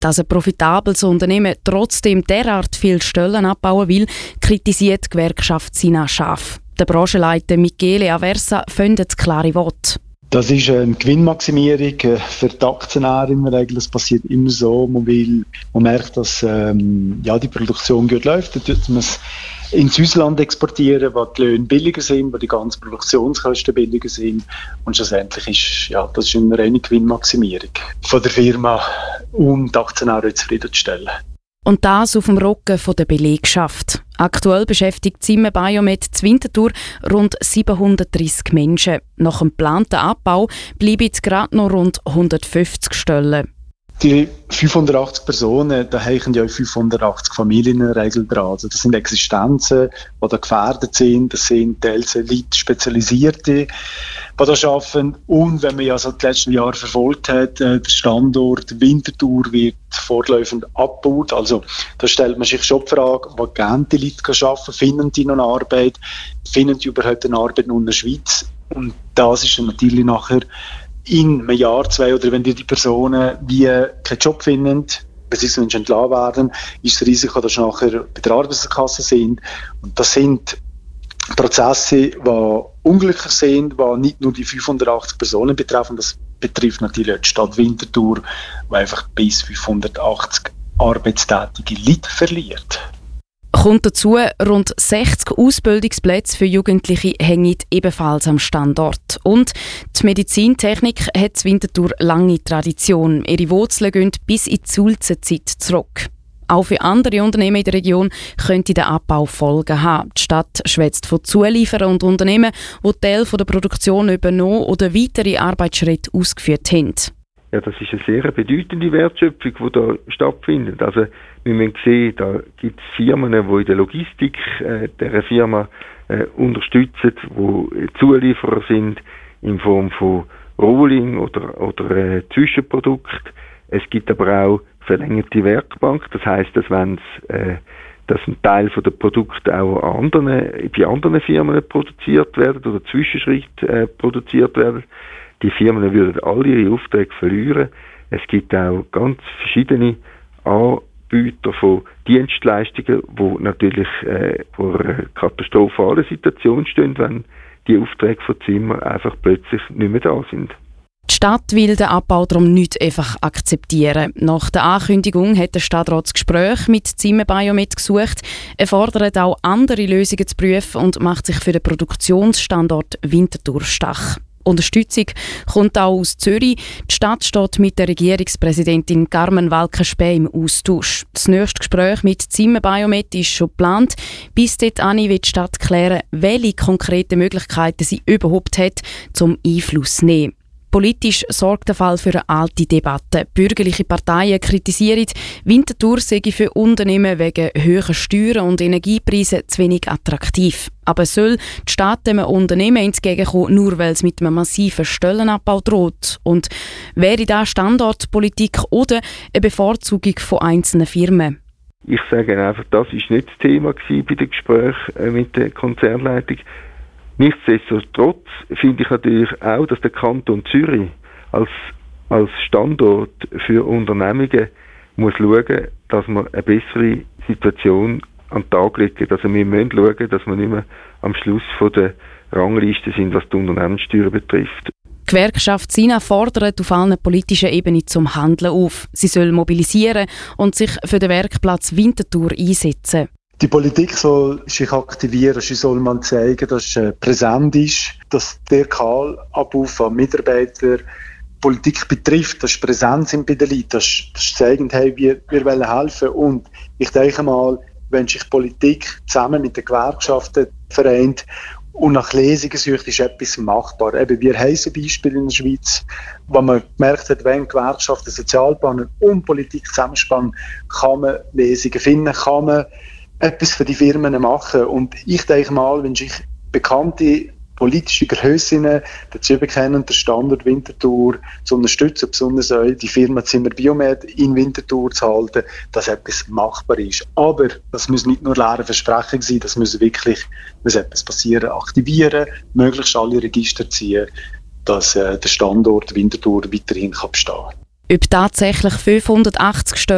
Dass ein profitables Unternehmen trotzdem derart viele Stellen abbauen will, kritisiert die Gewerkschaft SINA scharf. Der Branchenleiter Michele Aversa findet klare Worte. Das ist eine Gewinnmaximierung für die Aktionäre in der Regel. Das passiert immer so. Man merkt, dass die Produktion gut läuft. Dann tut man es ins Ausland exportieren, wo die Löhne billiger sind, wo die ganzen Produktionskosten billiger sind. Und schlussendlich ist das ist eine reine Gewinnmaximierung von der Firma, um die Aktionäre zufriedenzustellen. Und das auf dem Rücken der Belegschaft. Aktuell beschäftigt Zimmer Biomet zu Winterthur rund 730 Menschen. Nach dem geplanten Abbau bleiben jetzt gerade noch rund 150 Stellen. Die 580 Personen, da hängen ja 580 Familien in der Regel dran. Also das sind Existenzen, die da gefährdet sind. Das sind teils Elite-Spezialisierte, die da arbeiten. Und wenn man ja so die letzten Jahre verfolgt hat, der Standort Winterthur wird fortlaufend abgebaut. Also da stellt man sich schon die Frage, wo gehen die Leute arbeiten? Finden die noch eine Arbeit? Finden die überhaupt eine Arbeit in der Schweiz? Und das ist dann natürlich nachher in einem Jahr, 2 oder wenn die Personen keinen Job finden, beziehungsweise entlassen werden, ist das Risiko, dass sie nachher bei der Arbeitskasse sind. Und das sind Prozesse, die unglücklich sind, die nicht nur die 580 Personen betreffen, das betrifft natürlich die Stadt Winterthur, die einfach bis 580 arbeitstätige Leute verliert. Kommt dazu, rund 60 Ausbildungsplätze für Jugendliche hängen ebenfalls am Standort. Und die Medizintechnik hat in Winterthur lange Tradition. Ihre Wurzeln gehen bis in die Sulzenzeit zurück. Auch für andere Unternehmen in der Region könnte der Abbau Folgen haben. Die Stadt schwätzt von Zulieferern und Unternehmen, die Teil der Produktion übernommen oder weitere Arbeitsschritte ausgeführt haben. Ja, das ist eine sehr bedeutende Wertschöpfung, die da stattfindet. Also, wie man sieht, da gibt es Firmen, die in der Logistik dieser Firma unterstützen, die Zulieferer sind in Form von Rolling oder Zwischenprodukt. Es gibt aber auch verlängerte Werkbank, das heisst, dass ein Teil der Produkte auch bei anderen Firmen produziert werden oder Zwischenschritte produziert werden. Die Firmen würden alle ihre Aufträge verlieren. Es gibt auch ganz verschiedene Anbieter von Dienstleistungen, die natürlich vor einer katastrophalen Situation stehen, wenn die Aufträge von Zimmer einfach plötzlich nicht mehr da sind. Die Stadt will den Abbau darum nicht einfach akzeptieren. Nach der Ankündigung hat der Stadtrat das Gespräch mit Zimmer Biomet gesucht. Er fordert auch andere Lösungen zu prüfen und macht sich für den Produktionsstandort Winterthur stark. Unterstützung kommt auch aus Zürich. Die Stadt steht mit der Regierungspräsidentin Carmen Walker-Späh im Austausch. Das nächste Gespräch mit Zimmer Biomet ist schon geplant. Bis dahin wird die Stadt klären, welche konkreten Möglichkeiten sie überhaupt hat, zum Einfluss zu nehmen. Politisch sorgt der Fall für eine alte Debatte. Bürgerliche Parteien kritisieren, Winterthur sei für Unternehmen wegen höherer Steuern und Energiepreise zu wenig attraktiv. Aber soll die Stadt dem Unternehmen entgegenkommen, nur weil es mit einem massiven Stellenabbau droht? Und wäre das Standortpolitik oder eine Bevorzugung von einzelnen Firmen? Ich sage einfach, das war nicht das Thema bei den Gesprächen mit der Konzernleitung. Nichtsdestotrotz finde ich natürlich auch, dass der Kanton Zürich als Standort für Unternehmungen muss schauen, dass man eine bessere Situation an den Tag legt. Also wir müssen schauen, dass wir nicht mehr am Schluss von der Rangliste sind, was die Unternehmenssteuer betrifft. Die Gewerkschaft SINA fordert auf allen politischen Ebenen zum Handeln auf. Sie soll mobilisieren und sich für den Werkplatz Winterthur einsetzen. Die Politik soll sich aktivieren, sie soll mal zeigen, dass es präsent ist, dass der Kahlabbau von Mitarbeitern Politik betrifft, dass sie präsent sind bei den Leuten, dass sie zeigen, hey, wir wollen helfen. Und ich denke mal, wenn sich Politik zusammen mit den Gewerkschaften vereint und nach Lesungen sucht, ist etwas machbar. Eben, wir haben ein Beispiel in der Schweiz, wo man gemerkt hat, wenn Gewerkschaften, Sozialplaner und Politik zusammenspannen, kann man Lesungen finden, kann man etwas für die Firmen machen. Und ich denke mal, wenn sich bekannte politische Grössinnen dazu bekennen, den Standort Winterthur zu unterstützen, besonders auch die Firma Zimmer Biomet in Winterthur zu halten, dass etwas machbar ist. Aber das muss nicht nur leere Versprechen sein, das muss wirklich, muss etwas passieren, aktivieren, möglichst alle Register ziehen, dass der Standort Winterthur weiterhin bestehen kann. Ob tatsächlich 580 Stellen